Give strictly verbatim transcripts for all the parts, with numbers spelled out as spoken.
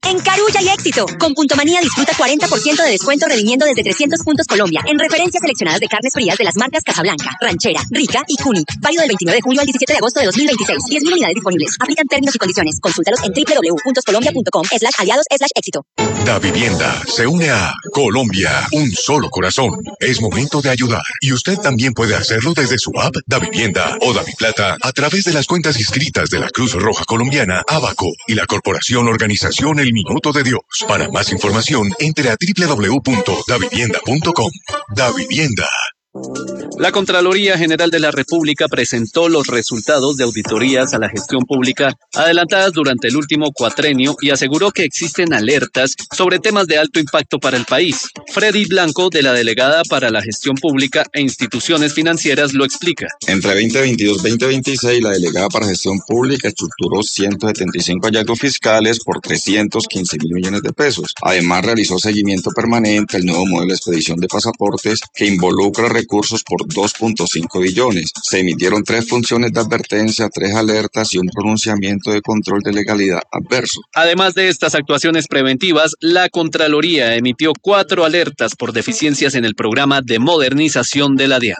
En Carulla y Éxito. Con Punto Manía disfruta cuarenta por ciento de descuento redimiendo desde trescientos puntos Colombia en referencias seleccionadas de carnes frías de las marcas Casablanca, Ranchera, Rica y Cuni. Válido del veintinueve de julio al diecisiete de agosto de dos mil veintiséis. diez mil unidades disponibles. Aplican términos y condiciones. Consúltalos en doble u doble u doble u punto colombia punto com slash aliados slash éxito. Da Vivienda se une a Colombia, un solo corazón. Es momento de ayudar y usted también puede hacerlo desde su app Da Vivienda o Da Plata a través de las cuentas inscritas de la Cruz Roja Colombiana, Abaco y la Corporación Organización El Minuto de Dios. Para más información, entre a doble u doble u doble u punto da vivienda punto com. Da Vivienda. La Contraloría General de la República presentó los resultados de auditorías a la gestión pública adelantadas durante el último cuatrenio y aseguró que existen alertas sobre temas de alto impacto para el país. Freddy Blanco, de la Delegada para la Gestión Pública e Instituciones Financieras, lo explica. Entre veinte veintidós y veinte veintiséis, la Delegada para Gestión Pública estructuró ciento setenta y cinco hallazgos fiscales por trescientos quince mil millones de pesos. Además, realizó seguimiento permanente al nuevo modelo de expedición de pasaportes que involucra recursos por dos punto cinco billones. Se emitieron tres funciones de advertencia, tres alertas y un pronunciamiento de control de legalidad adverso. Además de estas actuaciones preventivas, la Contraloría emitió cuatro alertas por deficiencias en el programa de modernización de la DIAN.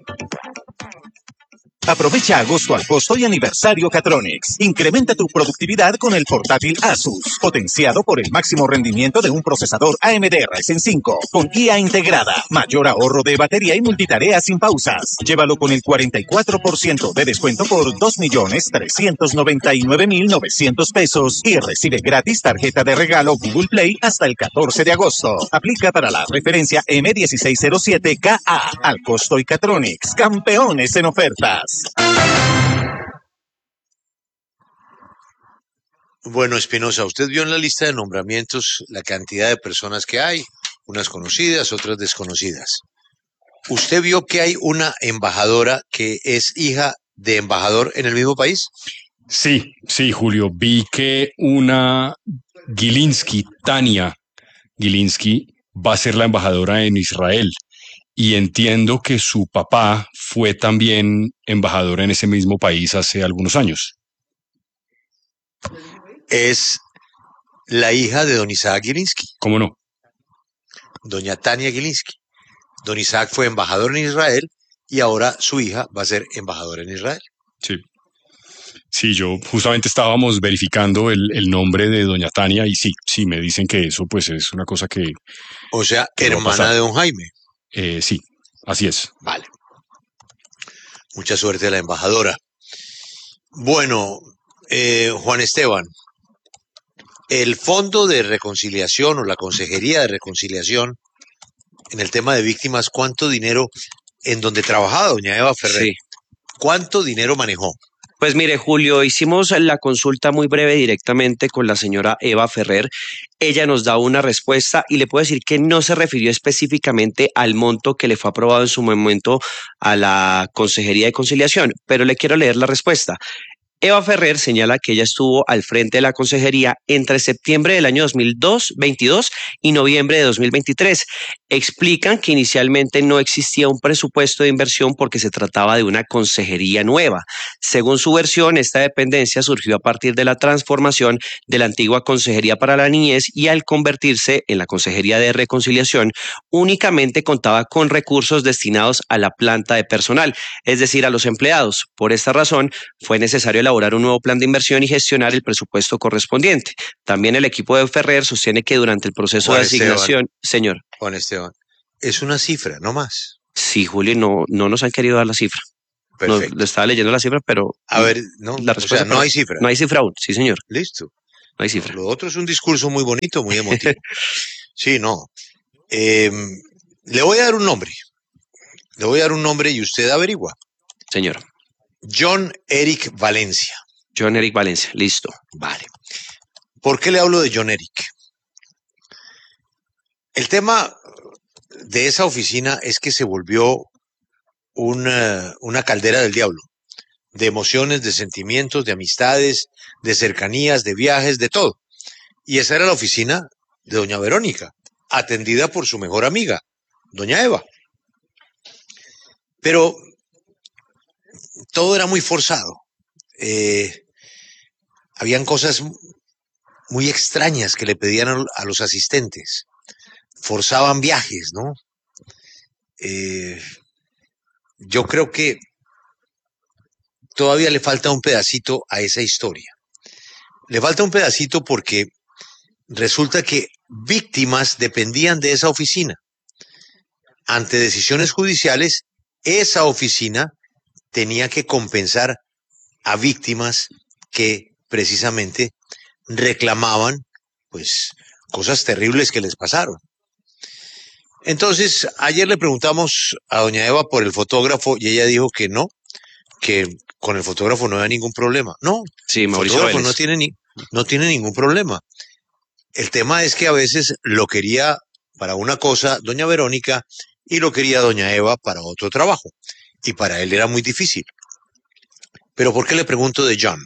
Aprovecha agosto al costo y aniversario Catronics. Incrementa tu productividad con el portátil Asus, potenciado por el máximo rendimiento de un procesador A M D Ryzen cinco, con I A integrada, mayor ahorro de batería y multitarea sin pausas. Llévalo con el cuarenta y cuatro por ciento de descuento por dos millones trescientos noventa y nueve mil novecientos pesos y recibe gratis tarjeta de regalo Google Play hasta el catorce de agosto. Aplica para la referencia M dieciséis cero siete K A. Al costo y Catronics, campeones en ofertas. Bueno, Espinosa, usted vio en la lista de nombramientos la cantidad de personas que hay, unas conocidas, otras desconocidas. ¿Usted vio que hay una embajadora que es hija de embajador en el mismo país? Sí, sí, Julio, vi que una Gilinski, Tania Gilinski, va a ser la embajadora en Israel. Y entiendo que su papá fue también embajador en ese mismo país hace algunos años. Es la hija de don Isaac Gilinski. ¿Cómo no? Doña Tania Gilinski. Don Isaac fue embajador en Israel y ahora su hija va a ser embajadora en Israel. Sí. Sí, yo justamente estábamos verificando el, el nombre de doña Tania y sí, sí, me dicen que eso pues es una cosa que... O sea, que hermana de don Jaime. Eh, sí, así es. Vale. Mucha suerte a la embajadora. Bueno, eh, Juan Esteban, el Fondo de Reconciliación o la Consejería de Reconciliación en el tema de víctimas, ¿cuánto dinero en donde trabajaba doña Eva Ferrer? Sí. ¿Cuánto dinero manejó? Pues mire, Julio, hicimos la consulta muy breve directamente con la señora Eva Ferrer. Ella nos da una respuesta y le puedo decir que no se refirió específicamente al monto que le fue aprobado en su momento a la Consejería de Conciliación, pero le quiero leer la respuesta. Eva Ferrer señala que ella estuvo al frente de la consejería entre septiembre del año dos mil veintidós y noviembre de dos mil veintitrés. Explican que inicialmente no existía un presupuesto de inversión porque se trataba de una consejería nueva. Según su versión, esta dependencia surgió a partir de la transformación de la antigua Consejería para la Niñez y al convertirse en la Consejería de Reconciliación, únicamente contaba con recursos destinados a la planta de personal, es decir, a los empleados. Por esta razón, fue necesario elaborar un nuevo plan de inversión y gestionar el presupuesto correspondiente. También el equipo de Ferrer sostiene que durante el proceso Juan de asignación... Esteban, señor. Juan Esteban, es una cifra, no más. Sí, Julio, no, no nos han querido dar la cifra. Perfecto. No, le estaba leyendo la cifra, pero... A ver, no, la o sea, no hay cifra. No hay cifra aún, sí, señor. Listo. No hay cifra. Lo otro es un discurso muy bonito, muy emotivo. Sí, no. Eh, le voy a dar un nombre. Le voy a dar un nombre y usted averigua. Señor. John Eric Valencia. John Eric Valencia, listo. Vale. ¿Por qué le hablo de John Eric? El tema de esa oficina es que se volvió una, una caldera del diablo, de emociones, de sentimientos, de amistades, de cercanías, de viajes, de todo. Y esa era la oficina de doña Verónica, atendida por su mejor amiga, doña Eva. Pero todo era muy forzado. Eh, habían cosas muy extrañas que le pedían a, a los asistentes. Forzaban viajes, ¿no? Eh, yo creo que todavía le falta un pedacito a esa historia. Le falta un pedacito porque resulta que víctimas dependían de esa oficina. Ante decisiones judiciales, esa oficina tenía que compensar a víctimas que precisamente reclamaban, pues, cosas terribles que les pasaron. Entonces, ayer le preguntamos a doña Eva por el fotógrafo y ella dijo que no, que con el fotógrafo no había ningún problema. No, Sí, el Mauricio fotógrafo Vélez. no tiene, ni, no tiene ningún problema. El tema es que a veces lo quería para una cosa doña Verónica y lo quería doña Eva para otro trabajo. Y para él era muy difícil. Pero ¿por qué le pregunto de John?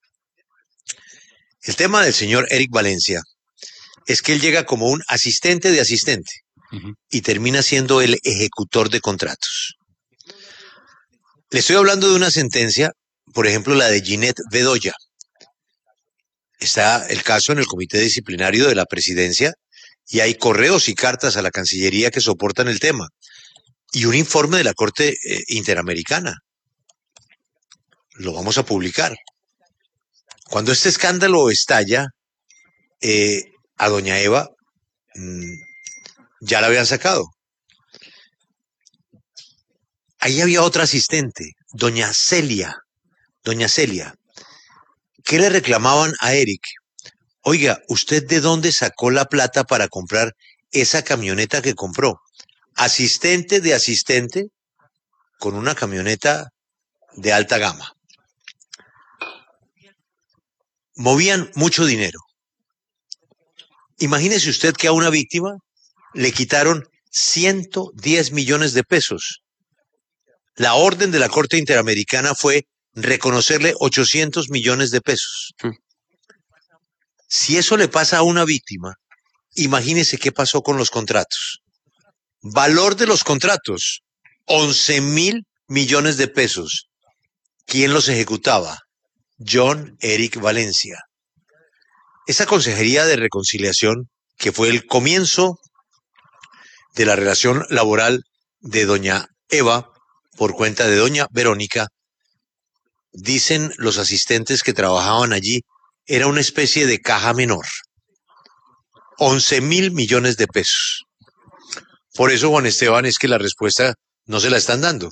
El tema del señor Eric Valencia es que él llega como un asistente de asistente Ujú. y termina siendo el ejecutor de contratos. Le estoy hablando de una sentencia, por ejemplo, la de Ginette Bedoya. Está el caso en el Comité Disciplinario de la Presidencia y hay correos y cartas a la Cancillería que soportan el tema y un informe de la Corte eh, Interamericana. Lo vamos a publicar. Cuando este escándalo estalla, eh, a doña Eva mmm, ya la habían sacado. Ahí había otra asistente, doña Celia, doña Celia. ¿Qué le reclamaban a Eric? Oiga, ¿usted de dónde sacó la plata para comprar esa camioneta que compró? Asistente de asistente con una camioneta de alta gama. Movían mucho dinero. Imagínese usted que a una víctima le quitaron ciento diez millones de pesos. La orden de la Corte Interamericana fue reconocerle ochocientos millones de pesos. Si eso le pasa a una víctima, imagínese qué pasó con los contratos. Valor de los contratos, once mil millones de pesos. ¿Quién los ejecutaba? John Eric Valencia. Esa Consejería de Reconciliación, que fue el comienzo de la relación laboral de doña Eva por cuenta de doña Verónica, dicen los asistentes que trabajaban allí, era una especie de caja menor. once mil millones de pesos. Por eso, Juan Esteban, es que la respuesta no se la están dando.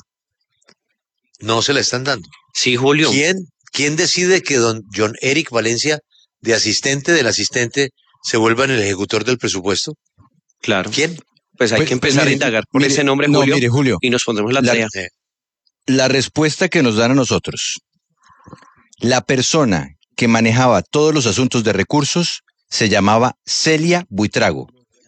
No se la están dando. Sí, Julio. ¿Quién, quién decide que don John Eric Valencia, de asistente del asistente, se vuelva en el ejecutor del presupuesto? Claro. ¿Quién? Pues hay Pues- que pues empezar mire, a indagar por mire, ese nombre, no, Julio, mire, Julio, y nos pondremos la la- tarea. Eh, La respuesta que nos dan a nosotros, la persona que manejaba todos los asuntos de recursos se llamaba Celia Buitrago.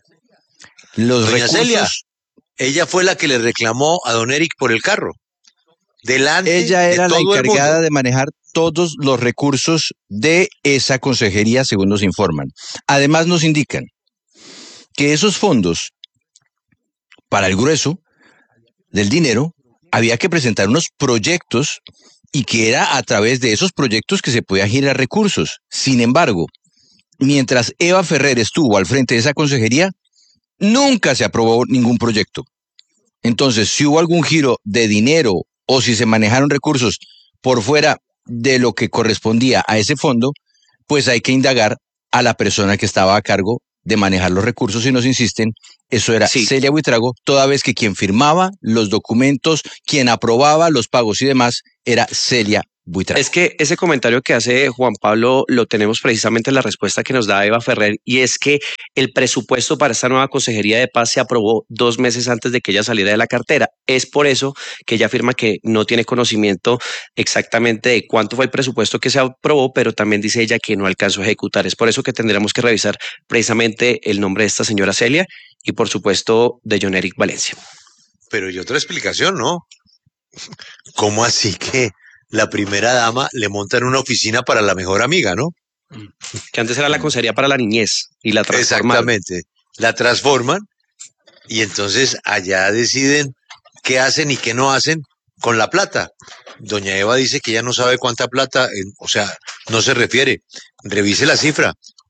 Los Doña recursos, Celia. Ella fue la que le reclamó a don Eric por el carro. Delante ella de era la todo el encargada mundo. de manejar todos los recursos de esa consejería, según nos informan. Además nos indican que esos fondos, para el grueso del dinero, había que presentar unos proyectos y que era a través de esos proyectos que se podía girar recursos. Sin embargo, mientras Eva Ferrer estuvo al frente de esa consejería, nunca se aprobó ningún proyecto. Entonces, si hubo algún giro de dinero o si se manejaron recursos por fuera de lo que correspondía a ese fondo, pues hay que indagar a la persona que estaba a cargo de manejar los recursos y nos insisten, eso era Sí. Celia Buitrago, toda vez que quien firmaba los documentos, quien aprobaba los pagos y demás, era Celia Buitrago. Es que ese comentario que hace Juan Pablo lo tenemos precisamente en la respuesta que nos da Eva Ferrer, y es que el presupuesto para esta nueva Consejería de Paz se aprobó dos meses antes de que ella saliera de la cartera. Es por eso que ella afirma que no tiene conocimiento exactamente de cuánto fue el presupuesto que se aprobó, pero también dice ella que no alcanzó a ejecutar. Es por eso que tendremos que revisar precisamente el nombre de esta señora Celia y por supuesto de John Eric Valencia. Pero y otra explicación, ¿no? ¿Cómo así que la primera dama le montan una oficina para la mejor amiga, ¿no? Que antes era la Consejería para la Niñez y la transformaron. Exactamente. La transforman y entonces allá deciden qué hacen y qué no hacen con la plata. Doña Eva dice que ya no sabe cuánta plata, eh, o sea, no se refiere. Revise la cifra.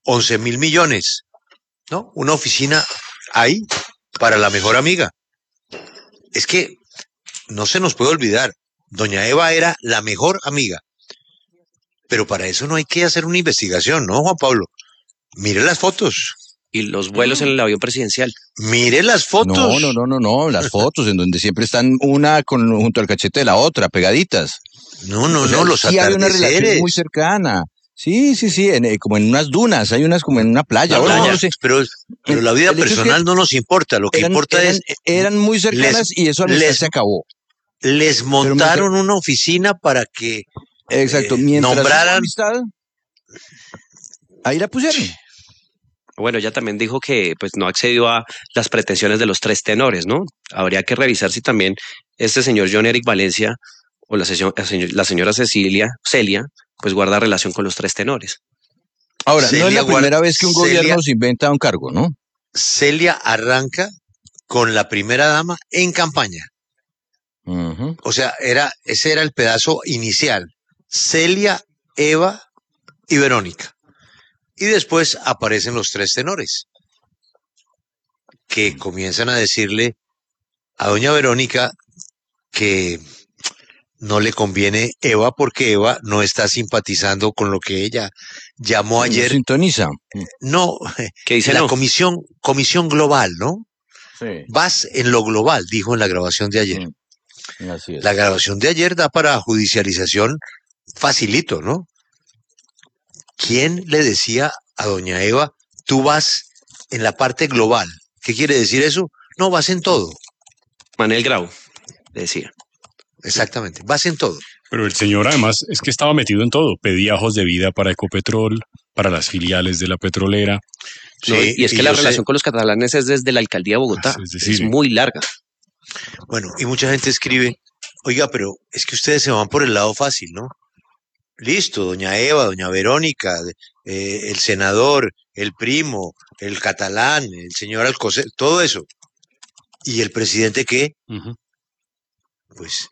once mil millones, ¿no? Una oficina ahí para la mejor amiga. Es que no se nos puede olvidar, doña Eva era la mejor amiga. Pero para eso no hay que hacer una investigación, ¿no, Juan Pablo? Mire las fotos. Y los vuelos en el avión presidencial. Mire las fotos. No, no, no, no, no, las fotos en donde siempre están una con, junto al cachete de la otra, pegaditas. No, no, O sea, no, los sí hay una relación atardeceres. muy cercana. Sí, sí, sí, en, eh, como en unas dunas, hay unas como en una playa. La Ahora, playa, no sé. pero, pero la vida El hecho es personal que no nos importa, lo que eran, importa eran, es... eran muy cercanas les- y eso a amistad les- se acabó. Les me- montaron una oficina para que Exacto, eh, mientras hubo nombraran... amistad, ahí la pusieron. Bueno, ella también dijo que pues no accedió a las pretensiones de los tres tenores, ¿no? Habría que revisar si también este señor John Eric Valencia o la, señor- la señor- la señora Cecilia, Celia, pues guarda relación con los tres tenores. Ahora, no es Celia la primera guarda- vez que un Celia- gobierno se inventa un cargo, ¿no? Celia arranca con la primera dama en campaña. Ujú. O sea, era, ese era el pedazo inicial. Celia, Eva y Verónica. Y después aparecen los tres tenores, que comienzan a decirle a doña Verónica que no le conviene Eva porque Eva no está simpatizando con lo que ella llamó No ayer. sintoniza. No, ¿Qué dice la no? comisión, comisión global, ¿no? Sí. Vas en lo global, dijo en la grabación de ayer. Mm, así es. La grabación de ayer da para judicialización facilito, ¿no? ¿Quién le decía a doña Eva, tú vas en la parte global? ¿Qué quiere decir eso? No, vas en todo. Manuel Grau, le decía. Exactamente, vas en todo. Pero el señor además es que estaba metido en todo. Pedía ojos de vida para Ecopetrol, para las filiales de la petrolera. ¿no? Sí, Y es que y la yo sé- relación con los catalanes es desde la alcaldía de Bogotá. Es decir, es muy larga. Bueno, y mucha gente escribe, oiga, pero es que ustedes se van por el lado fácil, ¿no? Listo, doña Eva, doña Verónica, eh, el senador, el primo, el catalán, el señor Alcocer, todo eso. ¿Y el presidente qué? Ujú. Pues,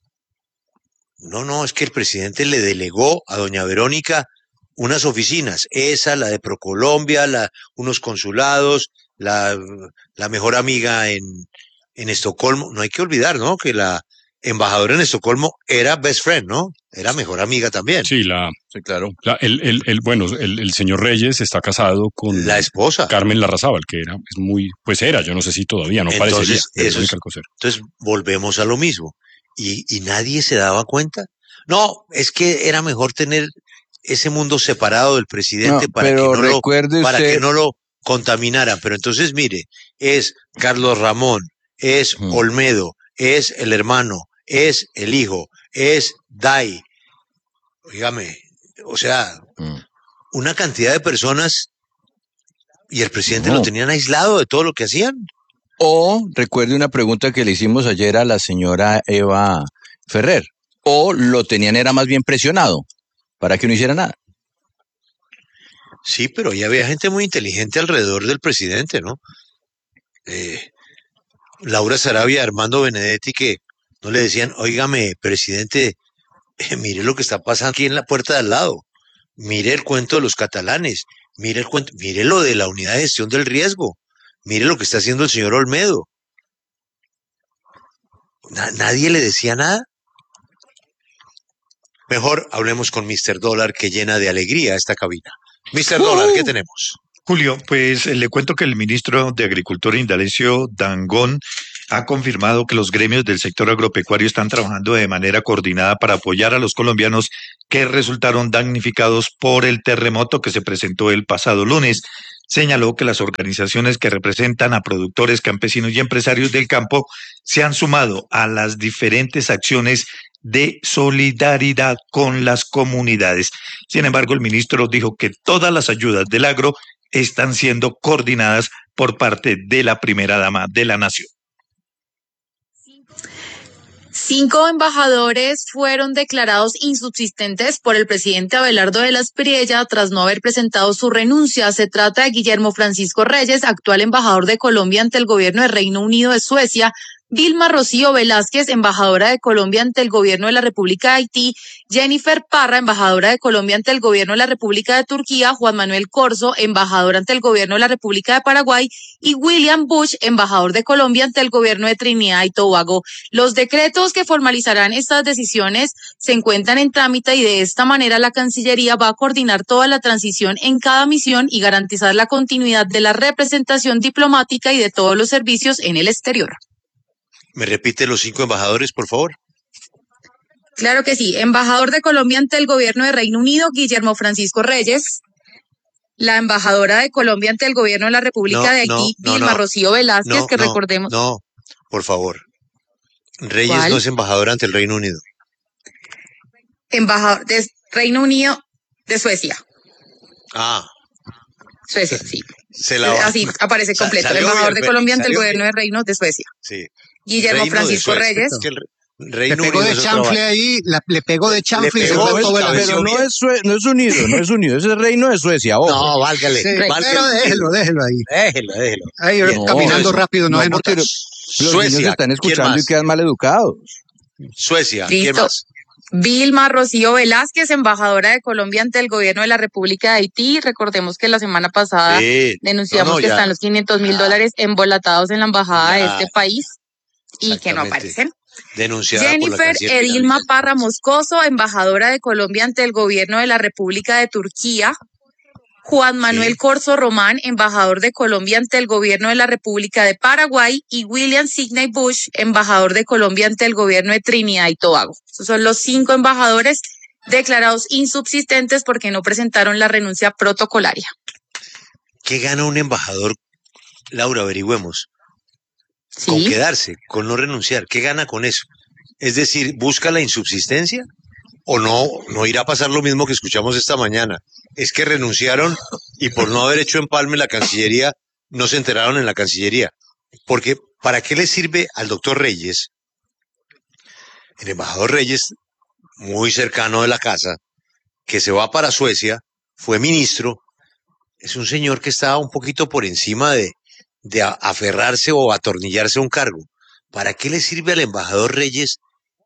no, no, es que el presidente le delegó a doña Verónica unas oficinas, esa, la de Procolombia, la, unos consulados, la, la mejor amiga en, en Estocolmo. No hay que olvidar, ¿no? Que la embajadora en Estocolmo era best friend, ¿no? Era mejor amiga también. Sí, la, Sí, claro. la- el, el, el- bueno, el, el señor Reyes está casado con La esposa. Carmen Larrazábal, que era, es muy, pues era, yo no sé si todavía, no Entonces, parecería. eso Verónica es- Alcocer. Entonces, volvemos a lo mismo. Y, y nadie se daba cuenta. No, es que era mejor tener ese mundo separado del presidente No, para, que pero no, lo, recuerde para usted- que no lo contaminaran. Pero entonces, mire, es Carlos Ramón, es Mm. Olmedo, es el hermano, es el hijo, es Dai. Óigame, o sea, Mm. una cantidad de personas y el presidente No. lo tenían aislado de todo lo que hacían. O recuerde una pregunta que le hicimos ayer a la señora Eva Ferrer. O lo tenían era más bien presionado para que no hiciera nada. Sí, pero ya había gente muy inteligente alrededor del presidente, ¿no? Eh, Laura Sarabia, Armando Benedetti, que no le decían, óigame, presidente, eh, mire lo que está pasando aquí en la puerta de al lado, mire el cuento de los catalanes, mire el cuento, mire lo de la unidad de gestión del riesgo, mire lo que está haciendo el señor Olmedo. Na- nadie le decía nada. Mejor hablemos con mister Dólar, que llena de alegría esta cabina. mister Dólar, ¿qué tenemos? Julio, pues eh, le cuento que el ministro de Agricultura, Indalecio Dangond, ha confirmado que los gremios del sector agropecuario están trabajando de manera coordinada para apoyar a los colombianos que resultaron damnificados por el terremoto que se presentó el pasado lunes. Señaló que las organizaciones que representan a productores, campesinos y empresarios del campo se han sumado a las diferentes acciones de solidaridad con las comunidades. Sin embargo, el ministro dijo que todas las ayudas del agro están siendo coordinadas por parte de la primera dama de la nación. Cinco embajadores fueron declarados insubsistentes por el presidente Abelardo de la Espriella tras no haber presentado su renuncia. Se trata de Guillermo Francisco Reyes, actual embajador de Colombia ante el gobierno de Reino Unido de Suecia, Vilma Rocío Velázquez, embajadora de Colombia ante el gobierno de la República de Haití, Jennifer Parra, embajadora de Colombia ante el gobierno de la República de Turquía, Juan Manuel Corzo, embajador ante el gobierno de la República de Paraguay, y William Bush, embajador de Colombia ante el gobierno de Trinidad y Tobago. Los decretos que formalizarán estas decisiones se encuentran en trámite y de esta manera la Cancillería va a coordinar toda la transición en cada misión y garantizar la continuidad de la representación diplomática y de todos los servicios en el exterior. ¿Me repite los cinco embajadores, por favor? Claro que sí. Embajador de Colombia ante el gobierno de Reino Unido, Guillermo Francisco Reyes. La embajadora de Colombia ante el gobierno de la República No, de Haití, no, no, Vilma no. Rocío Velázquez, No, que no, recordemos. No, por favor. Reyes ¿Cuál? no es embajador ante el Reino Unido. Embajador de Reino Unido de Suecia. Ah, Suecia, sí. se la va. Así aparece Sa- completo. salió Embajador bien, de Colombia ante el salió gobierno bien. de Reino de Suecia. Sí. Guillermo Reino de Francisco Suecia. Reyes. Es que el Re- Le Reino pegó Unido de es otra chanfle vaina. ahí, la- le pegó de chanfle y se pegó, fue todo el pero avión. Pero no es, Sue- no es unido, no es unido, es el reino de Suecia, ojo. No, válgale. Sí, válgale. pero déjelo, déjelo ahí. Déjelo, déjelo. Ahí Bien. caminando No, rápido no, no, se nota. porque Los niños Suecia. están ¿Quién escuchando y más? quedan mal educados. Suecia. ¿Quién Listo. más? Vilma Rocío Velázquez, embajadora de Colombia ante el gobierno de la República de Haití. Recordemos que la semana pasada Sí. denunciamos No, no, que ya. están los quinientos mil dólares embolatados en la embajada de Ya. este país y que no Exactamente. aparecen. Denunciada por la Jennifer canciller Edilma Pilar. Parra Moscoso, embajadora de Colombia ante el gobierno de la República de Turquía. Juan Manuel Sí. Corzo Román, embajador de Colombia ante el gobierno de la República de Paraguay, y William Sidney Bush, embajador de Colombia ante el gobierno de Trinidad y Tobago. Esos son los cinco embajadores declarados insubsistentes porque no presentaron la renuncia protocolaria. ¿Qué gana un embajador, Laura? Averigüemos. Con Sí. quedarse, con no renunciar. ¿Qué gana con eso? Es decir, ¿busca la insubsistencia? ¿O no, no irá a pasar lo mismo que escuchamos esta mañana? Es que renunciaron y por no haber hecho empalme la Cancillería, no se enteraron en la Cancillería. Porque, ¿para qué le sirve al doctor Reyes? El embajador Reyes, muy cercano de la casa, que se va para Suecia, fue ministro, es un señor que está un poquito por encima de, de a- aferrarse o atornillarse a un cargo. ¿Para qué le sirve al embajador Reyes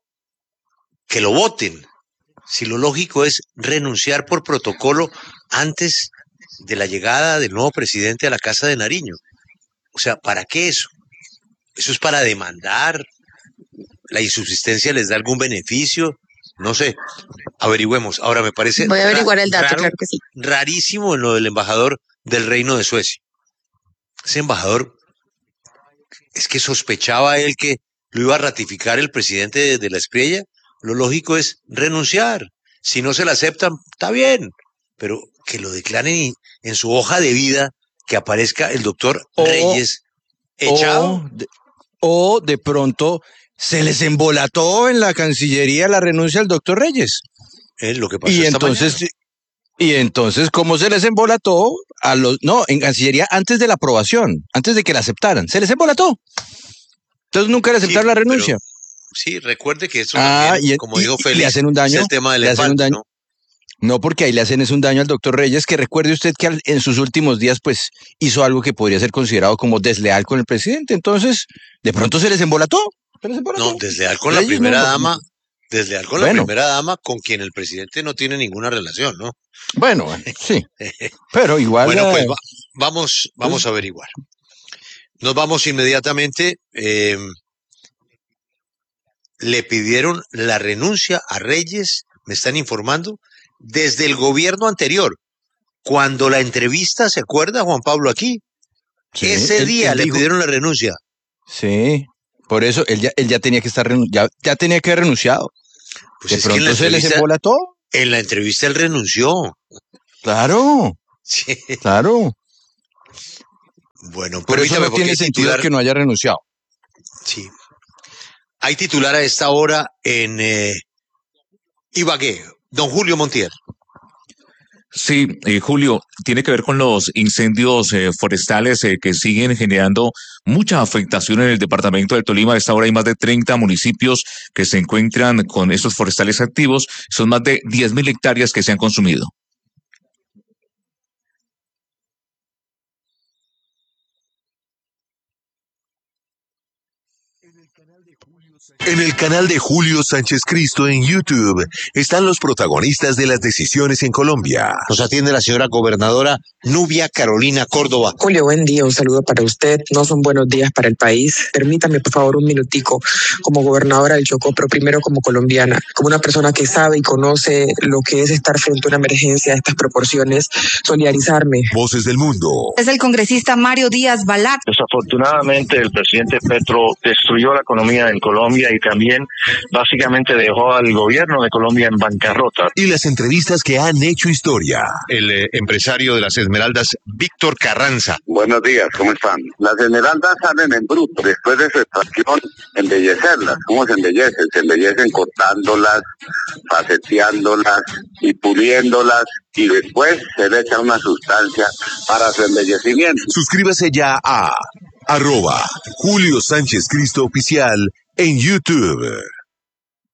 que lo voten? Si lo lógico es renunciar por protocolo antes de la llegada del nuevo presidente a la Casa de Nariño. O sea, ¿para qué eso? Eso es para demandar. La insubsistencia les da algún beneficio. No sé. Averigüemos. Ahora me parece Voy a averiguar el dato, raro, claro que sí. rarísimo en lo del embajador del Reino de Suecia. Ese embajador, es que sospechaba él que lo iba a ratificar el presidente de, de la Espriella. Lo lógico es renunciar. Si no se la aceptan, está bien, pero que lo declaren en su hoja de vida, que aparezca el doctor O- Reyes echado. O de, o de pronto se les embolató en la Cancillería la renuncia al doctor Reyes. Es lo que pasó Y esta entonces, mañana. y entonces, ¿cómo se les embolató a los, no, en Cancillería antes de la aprobación, antes de que la aceptaran? Se les embolató. Entonces nunca le Sí, aceptaron la pero- renuncia. Sí, recuerde que eso Ah, también, y- como y- dijo y Félix, le hacen un daño, es el tema del le hacen un empalme, daño. ¿no? No, porque ahí le hacen es un daño al doctor Reyes, que recuerde usted que al- en sus últimos días, pues, hizo algo que podría ser considerado como desleal con el presidente. Entonces, de pronto se les embolató. Se les embolató. No, desleal con la Reyes primera no, no, dama, desleal con la Bueno. primera dama, con quien el presidente no tiene ninguna relación, ¿no? Bueno, bueno, sí. Pero igual. Bueno, pues eh, va- vamos, vamos a averiguar. Nos vamos inmediatamente. eh, le pidieron la renuncia a Reyes, me están informando, desde el gobierno anterior. Cuando la entrevista, ¿se acuerda, Juan Pablo, aquí? sí, Ese él- día él le dijo- pidieron la renuncia. Sí, por eso él ya, él ya tenía que estar renu- ya, ya tenía que haber renunciado. Pues de es que en pronto la se les entrevista- embolató. En la entrevista él renunció. Claro, Sí. claro. Bueno, Por eso permítame, no porque tiene hay sentido titular- que no haya renunciado. Sí. Hay titular a esta hora en eh, Ibagué, don Julio Montiel. Sí, eh, Julio, tiene que ver con los incendios eh, forestales eh, que siguen generando mucha afectación en el departamento del Tolima. A esta hora hay más de treinta municipios que se encuentran con estos forestales activos. Son más de diez mil hectáreas que se han consumido. En el canal de Julio Sánchez Cristo en YouTube están los protagonistas de las decisiones en Colombia. Nos atiende la señora gobernadora Nubia Carolina Córdoba. Julio, buen día, un saludo para usted. No son buenos días para el país. Permítame, por favor, un minutico como gobernadora del Chocó, pero primero como colombiana, como una persona que sabe y conoce lo que es estar frente a una emergencia de estas proporciones, solidarizarme. Voces del mundo. Es el congresista Mario Díaz Balart. Desafortunadamente, el presidente Petro destruyó la economía en Colombia y también básicamente dejó al gobierno de Colombia en bancarrota. Y las entrevistas que han hecho historia. El eh, empresario de las Esmeraldas, Víctor Carranza. Buenos días, ¿cómo están? Las esmeraldas salen en bruto. Después de su extracción, embellecerlas. ¿Cómo se embellecen? Se embellecen cortándolas, faceteándolas y puliéndolas. Y después se le echa una sustancia para su embellecimiento. Suscríbase ya a arroba Julio Sánchez Cristo Oficial en YouTube.